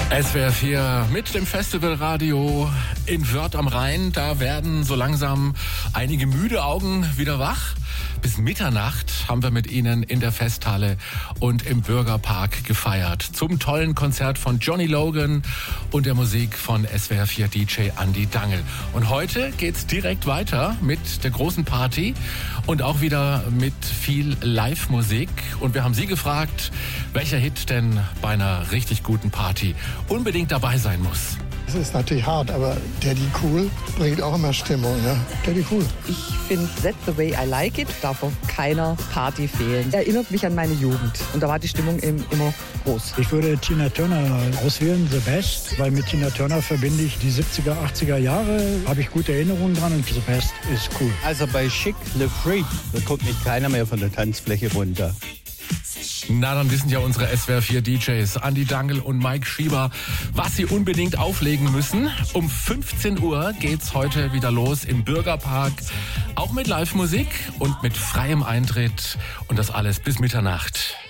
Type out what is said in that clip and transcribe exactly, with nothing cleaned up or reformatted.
S W R vier mit dem Festivalradio in Wörth am Rhein. Da werden so langsam einige müde Augen wieder wach. Bis Mitternacht haben wir mit Ihnen in der Festhalle und im Bürgerpark gefeiert. Zum tollen Konzert von Johnny Logan und der Musik von S W R vier D J Andi Dangl. Und heute geht's direkt weiter mit der großen Party und auch wieder mit viel Live-Musik. Und wir haben Sie gefragt, welcher Hit denn bei einer richtig guten Party unbedingt dabei sein muss. Es ist natürlich hart, aber Daddy Cool bringt auch immer Stimmung, ne? Daddy Cool. Ich finde That's the way I like it darf auf keiner Party fehlen. Erinnert mich an meine Jugend und da war die Stimmung eben immer groß. Ich würde Tina Turner auswählen, The Best, weil mit Tina Turner verbinde ich die siebziger, achtziger Jahre, habe ich gute Erinnerungen dran und The Best ist cool. Also bei Chic, Le Freak, da kommt nicht keiner mehr von der Tanzfläche runter. Na, dann wissen ja unsere S W R vier D Js Andi Dangl und Mike Schieber, was sie unbedingt auflegen müssen. Um fünfzehn Uhr geht's heute wieder los im Bürgerpark. Auch mit Live-Musik und mit freiem Eintritt. Und das alles bis Mitternacht.